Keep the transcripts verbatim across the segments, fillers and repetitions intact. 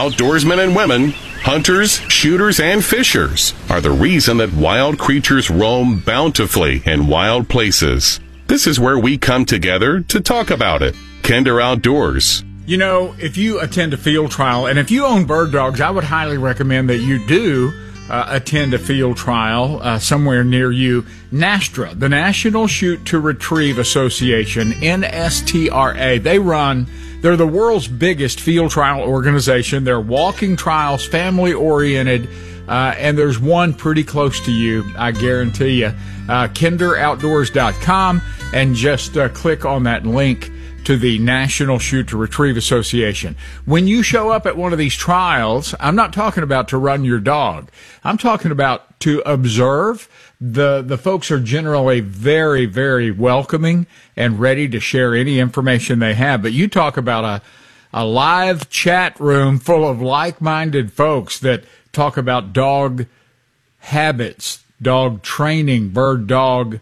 Outdoorsmen and women, hunters, shooters, and fishers are the reason that wild creatures roam bountifully in wild places. This is where we come together to talk about it. Kinder Outdoors. You know, if you attend a field trial, and if you own bird dogs, I would highly recommend that you do uh, attend a field trial uh, somewhere near you. NASTRA, the National Shoot to Retrieve Association, N S T R A, they run... They're the world's biggest field trial organization. They're walking trials, family-oriented, uh, and there's one pretty close to you, I guarantee you. Uh, kinder outdoors dot com, and just uh, click on that link to the National Shoot to Retrieve Association. When you show up at one of these trials, I'm not talking about to run your dog. I'm talking about to observe. The the folks are generally very, very welcoming and ready to share any information they have. But you talk about a, a live chat room full of like-minded folks that talk about dog habits, dog training, bird dog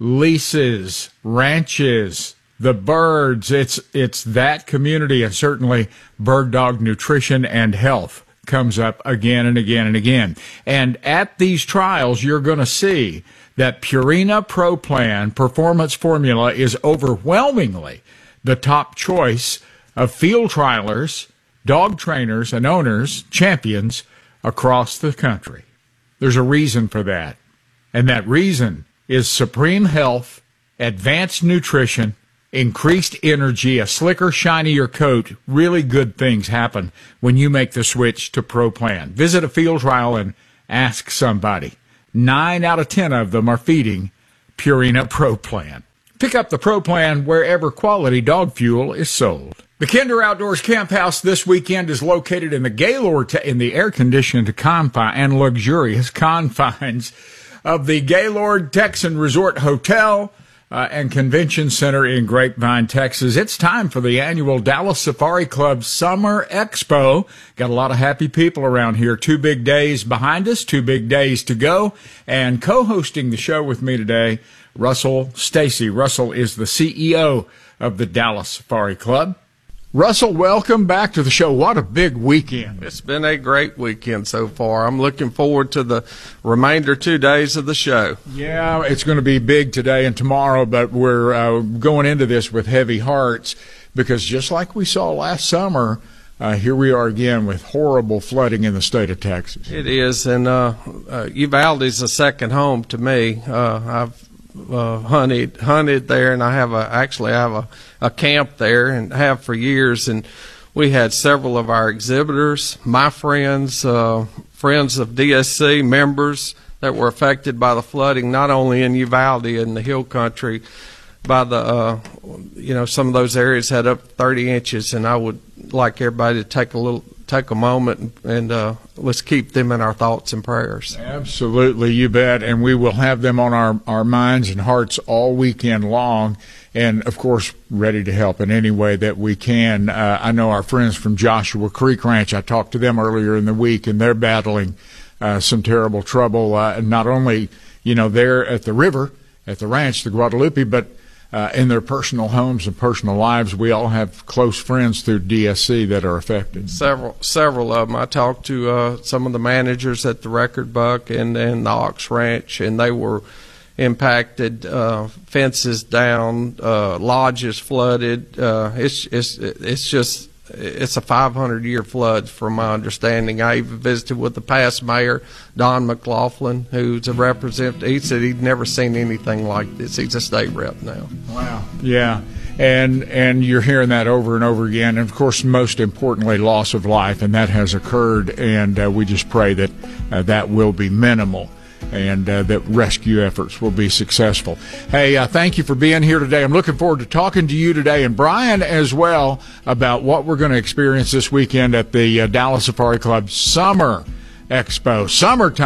leases, ranches, the birds. It's it's that community, and certainly bird dog nutrition and health comes up again and again and again. And at these trials, you're going to see that Purina Pro Plan Performance Formula is overwhelmingly the top choice of field trialers, dog trainers, and owners, champions across the country. There's a reason for that. And that reason is supreme health, advanced nutrition, increased energy, a slicker, shinier coat. Really good things happen when you make the switch to Pro Plan. Visit a field trial and ask somebody. Nine out of ten of them are feeding Purina Pro Plan. Pick up the Pro Plan wherever quality dog fuel is sold. The Kinder Outdoors Camp House this weekend is located in the Gaylord, in the air-conditioned confine and luxurious confines of the Gaylord Texan Resort Hotel Uh, and Convention Center in Grapevine, Texas. It's time for the annual Dallas Safari Club Summer Expo. Got a lot of happy people around here. Two big days behind us, two big days to go. And co-hosting the show with me today, Russell Stacy. Russell is the C E O of the Dallas Safari Club. Russell, welcome back to the show. What a big weekend. It's been a great weekend so far. I'm looking forward to the remainder two days of the show. Yeah, it's going to be big today and tomorrow, but we're uh, going into this with heavy hearts because just like we saw last summer, uh, here we are again with horrible flooding in the state of Texas. It is, and uh, uh, Uvalde is a second home to me. Uh, I've Uh, hunted hunted there, and I have a actually I have a, a camp there and have for years. And we had several of our exhibitors, my friends, uh, friends of D S C members that were affected by the flooding, not only in Uvalde and the Hill Country, by the uh, you know some of those areas had up thirty inches, and I would like everybody to take a little. take a moment and, and uh, let's keep them in our thoughts and prayers. Absolutely, you bet. And we will have them on our, our minds and hearts all weekend long. And, of course, ready to help in any way that we can. Uh, I know our friends from Joshua Creek Ranch, I talked to them earlier in the week, and they're battling uh, some terrible trouble, uh, not only, you know, there at the river, at the ranch, the Guadalupe, but Uh, in their personal homes and personal lives. We all have close friends through D S C that are affected. Several several of them. I talked to uh, some of the managers at the Record Buck and, and the Ox Ranch, and they were impacted, uh, fences down, uh, lodges flooded. Uh, it's, it's, it's just, it's a five hundred year flood from my understanding. I even visited with the past mayor, Don McLaughlin, who's a representative. He said he'd never seen anything like this. He's a state rep now. Wow. Yeah. And and you're hearing that over and over again. And, of course, most importantly, loss of life, and that has occurred. And uh, we just pray that uh, that will be minimal and uh, that rescue efforts will be successful. Hey, uh, thank you for being here today. I'm looking forward to talking to you today, and Brian as well, about what we're going to experience this weekend at the uh, Dallas Safari Club Summer Expo. Summertime.